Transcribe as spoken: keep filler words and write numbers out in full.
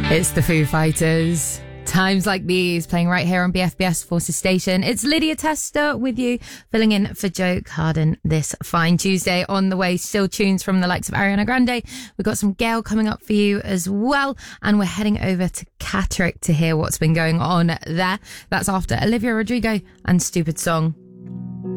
It's the Foo Fighters. Times like these, playing right here on B F B S Forces Station. It's Lydia Tester with you, filling in for Joe Carden this fine Tuesday. On the way, still tunes from the likes of Ariana Grande. We've got some Gale coming up for you as well. And we're heading over to Catterick to hear what's been going on there. That's after Olivia Rodrigo and Stupid Song.